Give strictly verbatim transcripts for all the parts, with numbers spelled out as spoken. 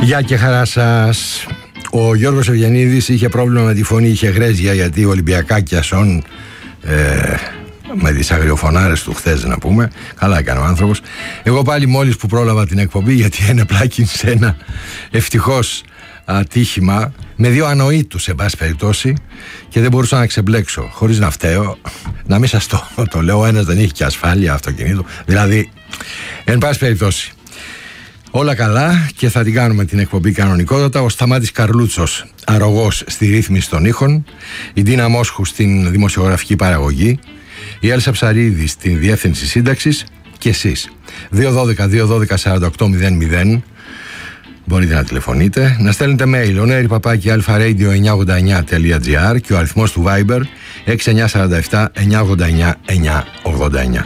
Γεια και χαρά σας. Ο Γιώργος Ευγενίδης είχε πρόβλημα με τη φωνή, είχε γρέζια γιατί ο Ολυμπιακάκιασον ε, με τις αγριοφωνάρες του χθες, να πούμε. Καλά έκανε ο άνθρωπος. Εγώ πάλι μόλις που πρόλαβα την εκπομπή, γιατί είναι πλάκι σε ένα ευτυχώς ατύχημα με δύο ανοήτους, σε πάση περιπτώσει, και δεν μπορούσα να ξεμπλέξω χωρίς να φταίω. Να μην σας το, το λέω, ο ένας δεν είχε και ασφάλεια αυτοκινήτου. Δηλαδή, εν πάση περιπτώσει, όλα καλά και θα την κάνουμε την εκπομπή κανονικότατα. Ο Σταμάτης Καρλούτσος αρρωγός στη ρύθμιση των ήχων, η Ντίνα Μόσχου στην δημοσιογραφική παραγωγή, η Έλσα Ψαρίδη στην διεύθυνση σύνταξης και εσείς. δύο δώδεκα δύο δώδεκα σαράντα οκτώ μηδέν μηδέν μπορείτε να τηλεφωνείτε, να στέλνετε mail ονέρι παπάκι αλφα-radio εννιακόσια ογδόντα εννιά τελεία τζι άρ και ο αριθμός του Viber έξι εννιά τέσσερα επτά εννιακόσια ογδόντα εννιά εννιακόσια ογδόντα εννιά.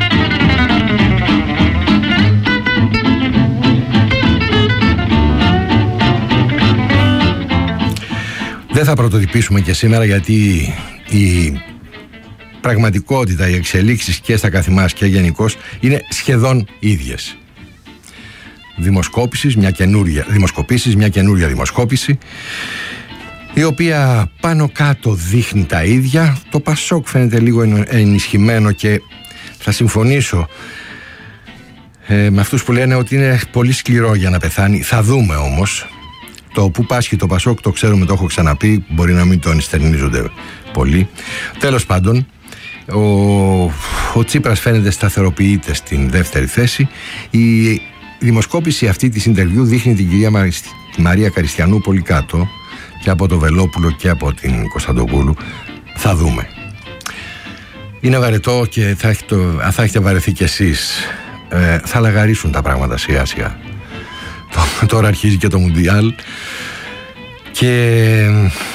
Δεν θα πρωτοτυπήσουμε και σήμερα, γιατί η πραγματικότητα, οι εξελίξεις και στα καθημάς και γενικώς είναι σχεδόν ίδιες. Δημοσκόπησης, μια καινούρια, δημοσκοπήσεις, μια καινούρια δημοσκόπηση, η οποία πάνω κάτω δείχνει τα ίδια. Το Πασόκ φαίνεται λίγο ενισχυμένο και θα συμφωνήσω ε, με αυτούς που λένε ότι είναι πολύ σκληρό για να πεθάνει. Θα δούμε όμως. Το που πάσχει το Πασόκ το ξέρουμε, το έχω ξαναπεί, μπορεί να μην το ενστερνίζονται πολύ. Τέλος πάντων, ο, ο Τσίπρας φαίνεται σταθεροποιείται στην δεύτερη θέση. Η δημοσκόπηση αυτή της interview δείχνει την κυρία Μαρία Καριστιανού πολύ κάτω, και από το Βελόπουλο και από την Κωνσταντοπούλου. Θα δούμε. Είναι βαρετό και θα έχετε, θα έχετε βαρεθεί κι εσείς. Ε, θα λαγαρίσουν τα πράγματα σιγά σιγά. Τώρα αρχίζει και το Μουντιάλ και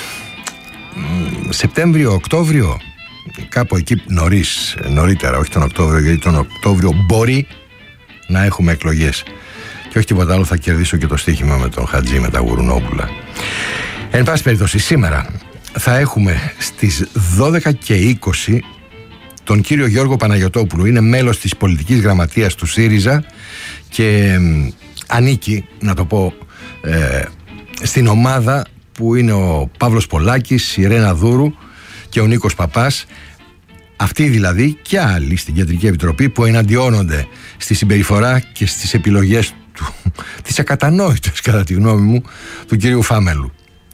Σεπτέμβριο, Οκτώβριο, κάπου εκεί νωρίς, νωρίτερα, όχι τον Οκτώβριο, γιατί τον Οκτώβριο μπορεί να έχουμε εκλογές. Και όχι τίποτα άλλο, θα κερδίσω και το στοίχημα με τον Χατζή, με τα Γουρουνόπουλα. Εν πάση περιπτώσει, σήμερα θα έχουμε στις δώδεκα και είκοσι τον κύριο Γιώργο Παναγιωτόπουλο. Είναι μέλος της πολιτικής γραμματείας του ΣΥΡΙΖΑ και ανήκει, να το πω, ε, στην ομάδα που είναι ο Παύλος Πολάκης, η Ρένα Δούρου και ο Νίκος Παπάς. Αυτοί δηλαδή και άλλοι στην Κεντρική Επιτροπή που εναντιώνονται στη συμπεριφορά και στις επιλογές του, τις ακατανόητες κατά τη γνώμη μου, του κυρίου Φάμελου.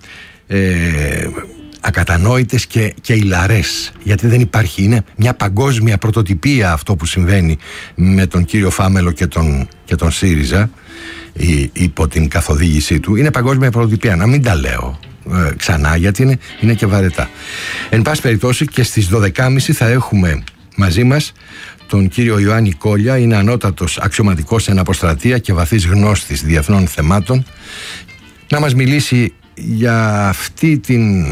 Ε, ακατανόητες και, και ηλαρές, γιατί δεν υπάρχει, είναι μια παγκόσμια πρωτοτυπία αυτό που συμβαίνει με τον κύριο Φάμελο και τον, και τον ΣΥΡΙΖΑ η, υπό την καθοδήγησή του. Είναι παγκόσμια πρωτοτυπία, να μην τα λέω ε, ξανά, γιατί είναι, είναι και βαρετά. Εν πάση περιπτώσει, και στις δώδεκα και μισή θα έχουμε μαζί μας τον κύριο Ιωάννη Κόλια. Είναι ανώτατος αξιωματικός εν αποστρατεία και βαθύς γνώστης διεθνών θεμάτων, να μας μιλήσει για αυτή την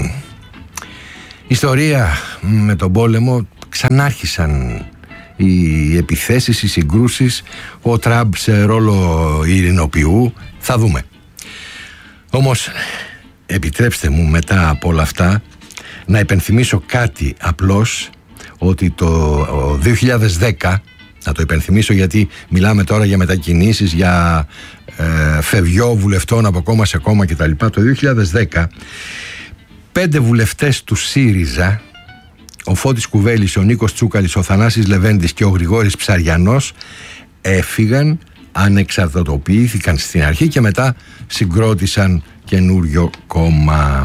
ιστορία με τον πόλεμο. Ξανάρχισαν οι επιθέσεις, οι συγκρούσεις, ο Τραμπ σε ρόλο ειρηνοποιού. Θα δούμε. Όμως επιτρέψτε μου μετά από όλα αυτά να υπενθυμίσω κάτι απλώς, ότι το δύο χιλιάδες δέκα, να το υπενθυμίσω γιατί μιλάμε τώρα για μετακινήσεις, για ε, φευγιό βουλευτών από κόμμα σε κόμμα κτλ. Το δύο χιλιάδες δέκα πέντε βουλευτές του ΣΥΡΙΖΑ, ο Φώτης Κουβέλης, ο Νίκος Τσούκαλης, ο Θανάσης Λεβέντης και ο Γρηγόρης Ψαριανός, έφυγαν, ανεξαρτητοποιήθηκαν στην αρχή και μετά συγκρότησαν καινούριο κόμμα.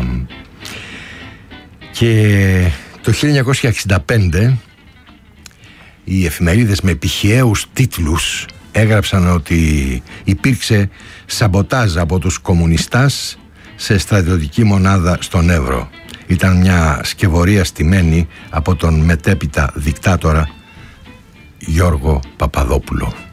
Και το χίλια εννιακόσια εξήντα πέντε οι εφημερίδες με πηχιαίους τίτλους έγραψαν ότι υπήρξε σαμποτάζ από τους κομμουνιστάς σε στρατιωτική μονάδα στον Εύρο. Ήταν μια σκευωρία στημένη από τον μετέπειτα δικτάτορα Γιώργο Παπαδόπουλο.